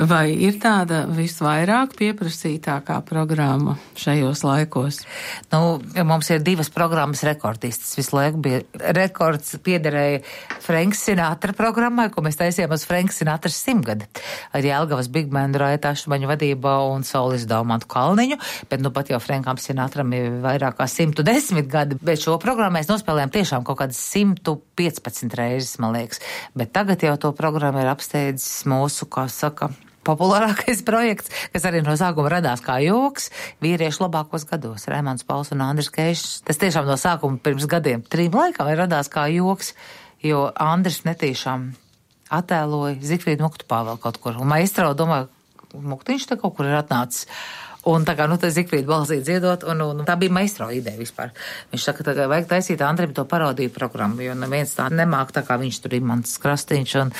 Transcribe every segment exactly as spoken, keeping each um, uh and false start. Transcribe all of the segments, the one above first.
Vai ir tāda visvairāk pieprasītākā programma šajos laikos? Nu, mums ir divas programmas rekordistas. Visu laiku bija rekords piederēja Frank Sinatra programmai, ko mēs taisījām uz Frank Sinatras simtgadi. Ar Jelgavas Big Band Raita Ašmaņu vadībā un Solis Daumantu Kalniņu, bet nu pat jau Frankam Sinatram ir vairāk kā simtu desmit gadi, bet šo programmu mēs nospēlējām tiešām kaut kādas simtu piecpadsmit reizes, man liekas. Bet tagad jau to programmu ir apsteidzis mūsu, kā saka, populārākais projekts, kas arī no sākuma radās kā joks, vīriešu labākos gados. Raimonds Pauls un Andris Keišs. Tas tiešām no sākuma pirms gadiem trim laikam ir radās kā joks, jo Andris netīšām attēloja Zigfrīdu Muktu Pāvelu kaut kur. Un maestro domāju, Muktiņš te kaut kur ir atnācis. Un tā kā, nu, tā Zigfrīda balsī dziedot, un, un tā bija maestro ideja vispār. Viņš saka, tā kā vajag taisīt Andrim to parodiju programmu, jo neviens tā nemāk, tā kā viņš tur ir mans Krastīņš un,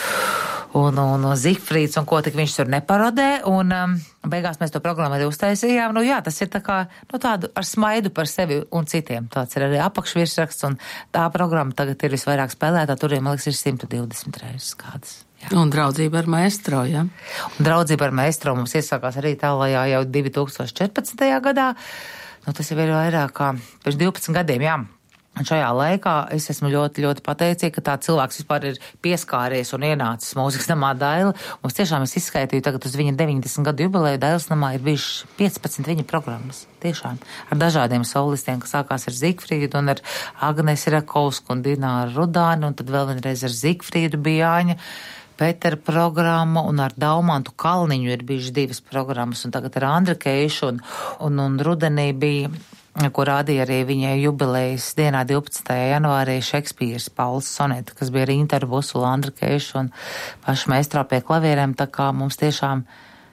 un, un, un Zigfrīds, un ko tik viņš tur neparodē, un um, beigās mēs to programmu arī uztaisījām. Nu jā, tas ir tā kā, nu, tādu ar smaidu par sevi un citiem. Tāds ir arī apakšvirsraksts, un tā programma tagad ir visvairāk spēlētā, tur, man liekas, ir simtu divdesmit reizes kādas. Jā. Un draudzība ar maestro, jā? Ja? Un draudzība ar maestro mums iesākās arī tālajā jau divi tūkstoši četrpadsmitajā gadā. Nu, tas jau ir vairāk kā pēc divpadsmit gadiem, jā. Un šajā laikā es esmu ļoti, ļoti pateicīga, ka tā cilvēks vispār ir pieskāries un ienācis mūzikas namā Daila. Mums tiešām es izskaitīju tagad uz viņa deviņdesmit gadu jubileju. Dailas namā ir bijuši piecpadsmit viņa programmas. Tiešām. Ar dažādiem solistiem, kas sākās ar Zigfrīdu un ar Agnesi Rakovsku un Dināru Rudāni, un tad vēl vienreiz ar Zigfrīdu bija Jāņa Petera programma, un ar Daumantu Kalniņu ir bijušas divas programmas, un tagad ar Andri Keišu, un, un, un rudenī bija, ko rādīja arī viņai jubilejas dienā divpadsmitajā janvārī Šekspīrs Pauls Soneta, kas bija ar Interu Busulu, Andri Keišu un pašu meistrā pie klavierēm, tā kā mums tiešām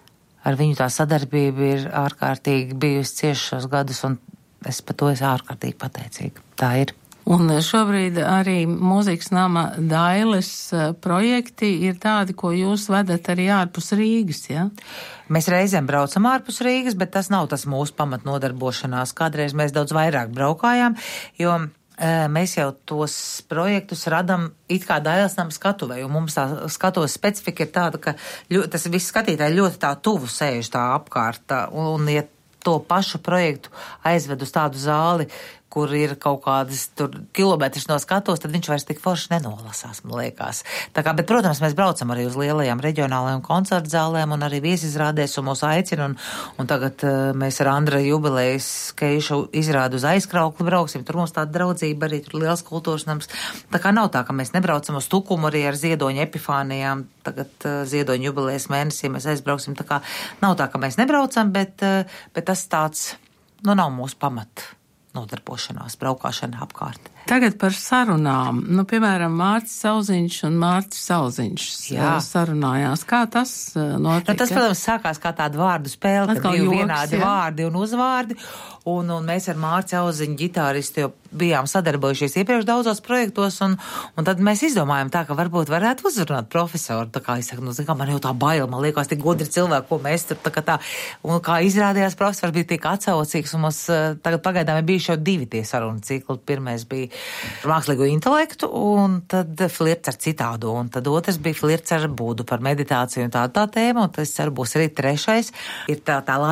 ar viņu tā sadarbība ir ārkārtīgi bijusi cieši šos gadus, un es par to esmu ārkārtīgi pateicīga. Tā ir. Un šobrīd arī mūzikas nama Dailes projekti ir tādi, ko jūs vedat arī ārpus Rīgas, ja? Mēs reizēm braucam ārpus Rīgas, bet tas nav tas mūsu pamatnodarbošanās. Kādreiz mēs daudz vairāk braukājām, jo mēs jau tos projektus radam it kā Dailes nama skatuvē, un mums tā skatuves specifika ir tāda, ka ļoti, tas viss skatītāji ļoti tā tuvu sēž tā apkārt, un, un ja to pašu projektu aizved uz tādu zāli, kur ir kaut kādas tur kilometrs no skatos, tad viņš vairs tik forši nenolasās, man liekas. Tā kā, bet, protams, mēs braucam arī uz lielajām reģionālajām koncertu zālēm un arī viesizrādēs un mūs aicina, un, un tagad uh, mēs ar Andra jubilejas Keišu izrādu uz Aizkraukli brauksim, tur mums tāda draudzība arī, tur liels kultūras nams. Tā kā nav tā, ka mēs nebraucam uz Tukumu arī ar Ziedoņa epifānijām, tagad uh, Ziedoņa jubilejas mēnesī mēs aizbrauksim, tā kā nav tā, ka mēs nebraucam, bet, uh, bet tas tāds, nu, nav mūsu pamat nodarbošanās, braukāšana apkārt. Tagad par sarunām. Nu, piemēram, Mārcis Sauziņš un Mārcis Sauziņš Jā. sarunājās. Kā tas notika? Nu, tas, protams, sākās kā tāda vārdu spēle, kad bija vienādi jā. vārdi un uzvārdi, un, un mēs ar Mārci Sauziņu ģitāristu jau bijām sadarbojušies iepriekš daudzos projektos, un, un tad mēs izdomājām tā, ka varbūt varētu uzrunāt profesoru. Tā kā es saku, nu, zin, kā man jau tā baila, man liekas, tik gudri cilvēki, ko mēs tur tā kā tā, un kā izrādījās profesors bija tik atsaucīgs, un mums tagad pagaidām ir bijuši jau divi tie sarunu cikli. Pirmais bija mākslīgo intelektu, un tad flirts ar citādu, un tad otrs bija flirts ar Budu par meditāciju un tā tā tēma, un tas arī būs arī trešais. Ir tā tā